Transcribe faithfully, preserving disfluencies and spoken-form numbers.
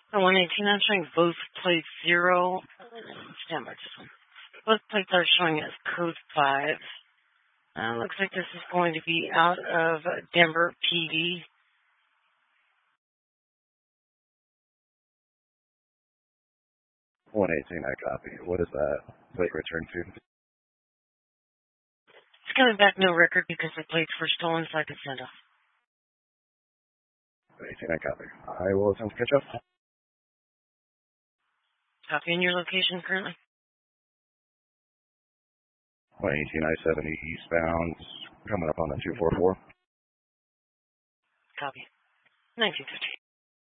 Oh, one eighteen, I'm showing both plates zero. Stand by this one. Both plates are showing as code five. Uh, looks like this is going to be out of Denver P D. one eighteen, I copy. What is that plate return to? It's coming back no record because the plates were stolen, so I could send off. one eighteen, I copy. I will attempt to catch up. Copy in your location currently? one eighteen, I seventy eastbound, coming up on the two four four. Copy. nineteen fifty.